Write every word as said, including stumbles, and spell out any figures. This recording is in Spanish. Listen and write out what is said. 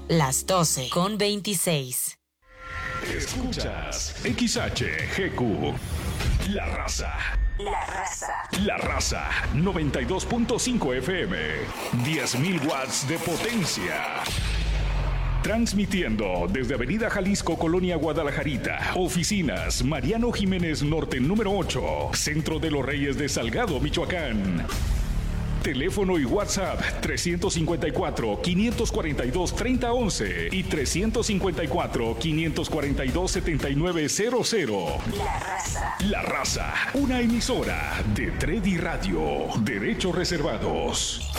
Las doce con veintiséis. Escuchas X H G Q. La Raza. La Raza. La Raza. noventa y dos punto cinco F M. diez mil watts de potencia. Transmitiendo desde Avenida Jalisco, Colonia Guadalajarita. Oficinas Mariano Jiménez Norte número ocho. Centro de los Reyes de Salgado, Michoacán. Teléfono y WhatsApp trescientos cincuenta y cuatro, quinientos cuarenta y dos, treinta once y trescientos cincuenta y cuatro, quinientos cuarenta y dos, setenta y nueve cero cero. La Raza. La Raza, una emisora de Tredi Radio. Derechos reservados.